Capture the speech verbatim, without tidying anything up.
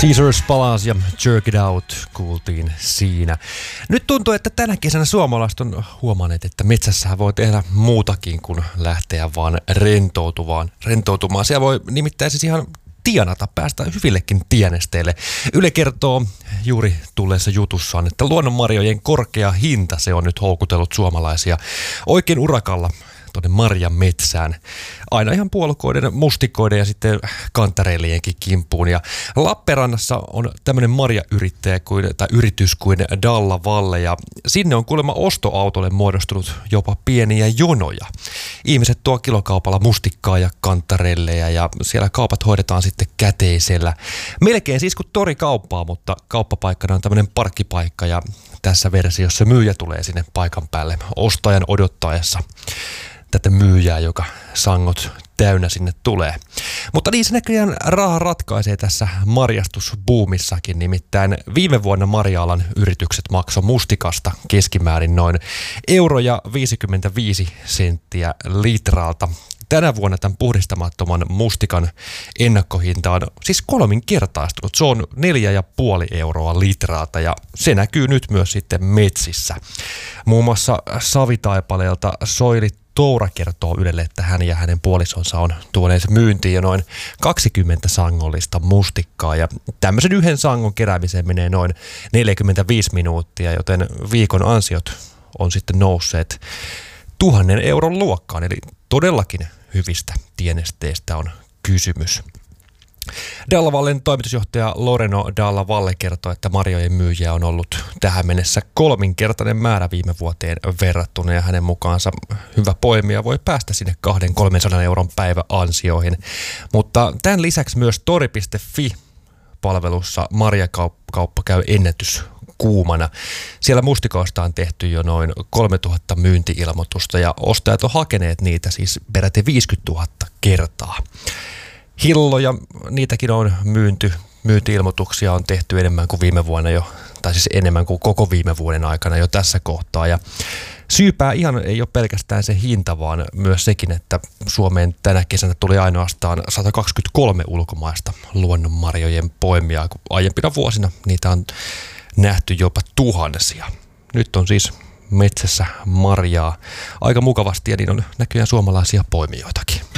Caesars Palace ja Jerk It Out kuultiin siinä. Nyt tuntuu, että tänä kesänä suomalaiset on huomanneet, että metsässähän voi tehdä muutakin kuin lähteä vaan rentoutuvaan, rentoutumaan. Siellä voi nimittäin siis ihan tienata, päästä hyvillekin tienesteille. Yle kertoo juuri tulleessa jutussaan, että luonnonmarjojen korkea hinta se on nyt houkutellut suomalaisia oikein urakalla tuonne marjan metsään. Aina ihan puolukoiden, mustikoiden ja sitten kantareilienkin kimppuun. Ja Lappeenrannassa on tämmöinen marjayrittäjä kuin, tai yritys kuin Dalla Valle, ja sinne on kuulemma ostoautolle muodostunut jopa pieniä jonoja. Ihmiset tuo kilokaupalla mustikkaa ja kantarelleja, ja siellä kaupat hoidetaan sitten käteisellä. Melkein siis kuin torikauppaa, mutta kauppapaikkana on tämmöinen parkkipaikka, ja tässä versiossa myyjä tulee sinne paikan päälle ostajan odottaessa tätä myyjää, joka sangot täynnä sinne tulee. Mutta niin se näköjään raha ratkaisee tässä marjastusbuumissakin, nimittäin viime vuonna marja-alan yritykset maksoi mustikasta keskimäärin noin euro ja viisikymmentäviisi senttiä litralta. Tänä vuonna tämän puhdistamattoman mustikan ennakkohinta on siis kolminkertaistunut. Se on neljä ja puoli euroa litraalta, ja se näkyy nyt myös sitten metsissä. Muun muassa Savitaipaleelta Soili Toura kertoo Ylelle, että hän ja hänen puolisonsa on tuoneet myyntiin jo noin kaksikymmentä sangollista mustikkaa, ja tämmöisen yhden sangon keräämiseen menee noin neljäkymmentäviisi minuuttia, joten viikon ansiot on sitten nousseet tuhannen euron luokkaan, eli todellakin hyvistä tienesteistä on kysymys. Dalla Vallen toimitusjohtaja Loreno Dalla Valle kertoo, että marjojen myyjiä on ollut tähän mennessä kolminkertainen määrä viime vuoteen verrattuna, ja hänen mukaansa hyvä poimija voi päästä sinne kahden kolmensadan euron päiväansioihin. Mutta tämän lisäksi myös tori piste fi-palvelussa marjakauppa käy ennätys kuumana. Siellä mustikoista on tehty jo noin kolmetuhatta myynti-ilmoitusta, ja ostajat on hakeneet niitä siis peräti viisikymmentätuhatta kertaa. Hilloja, niitäkin on myynty, myynti-ilmoituksia on tehty enemmän kuin viime vuonna jo, tai siis enemmän kuin koko viime vuoden aikana jo tässä kohtaa. Ja syypää ihan ei ole pelkästään se hinta, vaan myös sekin, että Suomeen tänä kesänä tuli ainoastaan sata kaksikymmentäkolme ulkomaista luonnonmarjojen poimijaa, kun aiempina vuosina niitä on nähty jopa tuhansia. Nyt on siis metsässä marjaa aika mukavasti, ja niin on näköjään suomalaisia poimijoitakin.